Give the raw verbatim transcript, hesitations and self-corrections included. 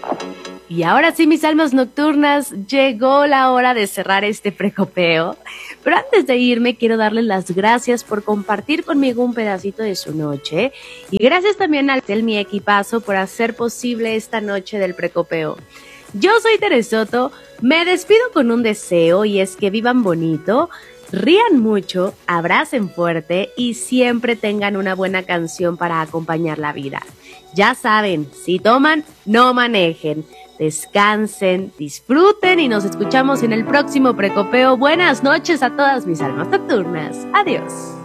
Y ahora sí, mis almas nocturnas, llegó la hora de cerrar este precopeo. Pero antes de irme, quiero darles las gracias por compartir conmigo un pedacito de su noche. Y gracias también al Tel, mi equipazo, por hacer posible esta noche del precopeo. Yo soy Teresoto, me despido con un deseo y es que vivan bonito, rían mucho, abracen fuerte y siempre tengan una buena canción para acompañar la vida. Ya saben, si toman, no manejen. Descansen, disfruten y nos escuchamos en el próximo precopeo. Buenas noches a todas mis almas nocturnas. Adiós.